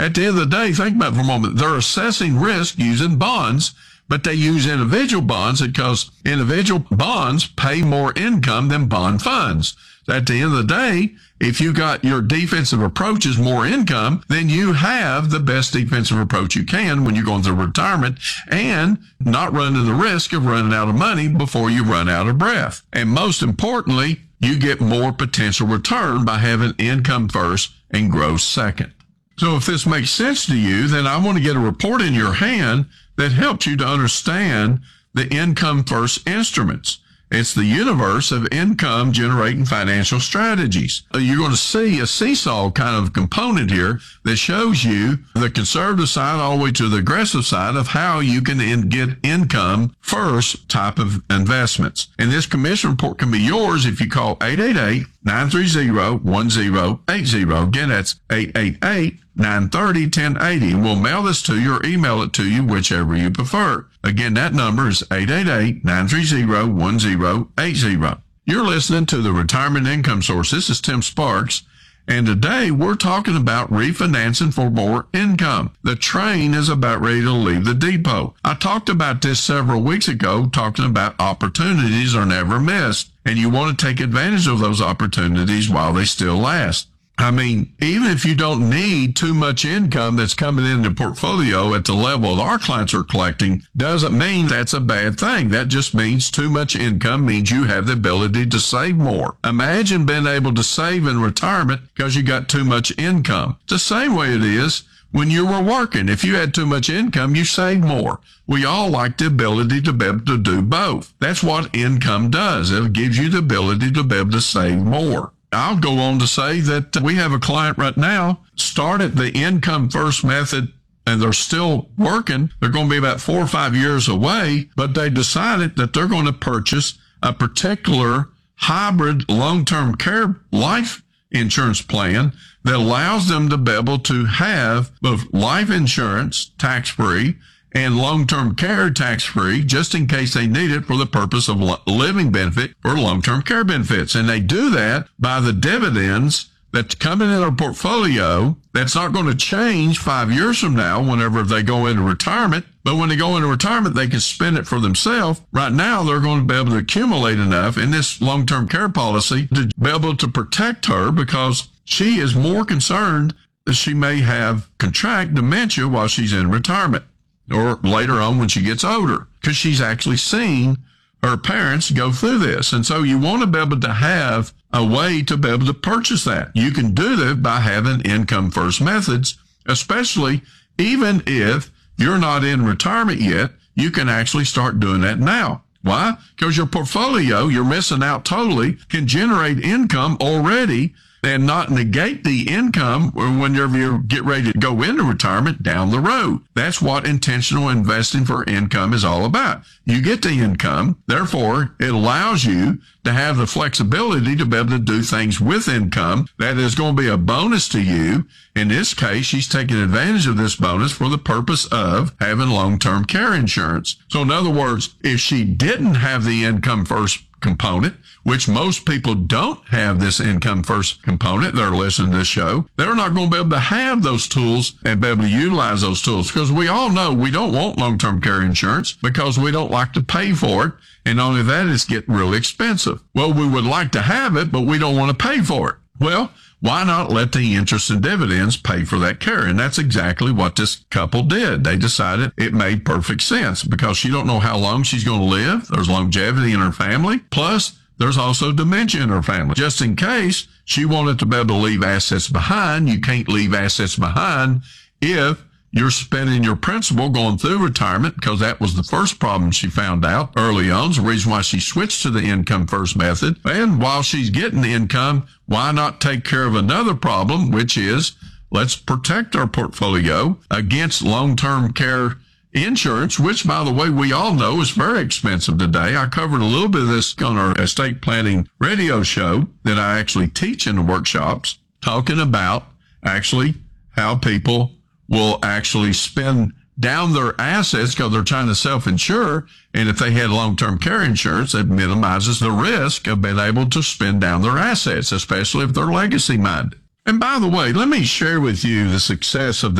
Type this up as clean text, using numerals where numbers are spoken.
at the end of the day, think about it for a moment. They're assessing risk using bonds, but they use individual bonds because individual bonds pay more income than bond funds. At the end of the day, if you got your defensive approach is more income, then you have the best defensive approach you can when you're going through retirement and not running the risk of running out of money before you run out of breath. And most importantly, you get more potential return by having income first and growth second. So if this makes sense to you, then I want to get a report in your hand that helps you to understand the income first instruments. It's the universe of income generating financial strategies. You're going to see a seesaw kind of component here that shows you the conservative side all the way to the aggressive side of how you can get income first type of investments. And this commission report can be yours if you call 888-930-1080. Again, that's 888-930-1080. We'll mail this to you or email it to you, whichever you prefer. Again, that number is 888-930-1080. You're listening to the Retirement Income Source. This is Tim Sparks, and today we're talking about refinancing for more income. The train is about ready to leave the depot. I talked about this several weeks ago, talking about opportunities are never missed, and you want to take advantage of those opportunities while they still last. I mean, even if you don't need too much income that's coming in the portfolio at the level that our clients are collecting, doesn't mean that's a bad thing. That just means too much income means you have the ability to save more. Imagine being able to save in retirement because you got too much income. It's the same way it is when you were working. If you had too much income, you saved more. We all like the ability to be able to do both. That's what income does. It gives you the ability to be able to save more. I'll go on to say that we have a client right now started the income first method and they're still working. They're going to be about 4 or 5 years away, but they decided that they're going to purchase a particular hybrid long-term care life insurance plan that allows them to be able to have both life insurance tax-free and long-term care tax-free, just in case they need it for the purpose of living benefit or long-term care benefits. And they do that by the dividends that's coming in their portfolio that's not going to change 5 years from now whenever they go into retirement. But when they go into retirement, they can spend it for themselves. Right now, they're going to be able to accumulate enough in this long-term care policy to be able to protect her because she is more concerned that she may have contract dementia while she's in retirement, or later on when she gets older, because she's actually seen her parents go through this. And so you want to be able to have a way to be able to purchase that. You can do that by having income first methods, especially even if you're not in retirement yet, you can actually start doing that now. Why? Because your portfolio, you're missing out totally, can generate income already and not negate the income whenever you get ready to go into retirement down the road. That's what intentional investing for income is all about. You get the income, therefore it allows you to have the flexibility to be able to do things with income that is going to be a bonus to you. In this case, she's taking advantage of this bonus for the purpose of having long-term care insurance. So in other words, if she didn't have the income first component, which most people don't have this income first component, they're listening to this show, they're not going to be able to have those tools and be able to utilize those tools, because we all know we don't want long-term care insurance because we don't like to pay for it. And only that, it's getting really expensive. Well, we would like to have it, but we don't want to pay for it. Well, why not let the interest and dividends pay for that care? And that's exactly what this couple did. They decided it made perfect sense because she don't know how long she's going to live. There's longevity in her family. Plus, there's also dementia in her family. Just in case she wanted to be able to leave assets behind, you can't leave assets behind if you're spending your principal going through retirement, because that was the first problem she found out early on. It's the reason why she switched to the income first method. And while she's getting the income, why not take care of another problem, which is let's protect our portfolio against long-term care insurance, which, by the way, we all know is very expensive today. I covered a little bit of this on our estate planning radio show that I actually teach in the workshops, talking about actually how people will actually spend down their assets because they're trying to self-insure. And if they had long-term care insurance, it minimizes the risk of being able to spend down their assets, especially if they're legacy-minded. And by the way, let me share with you the success of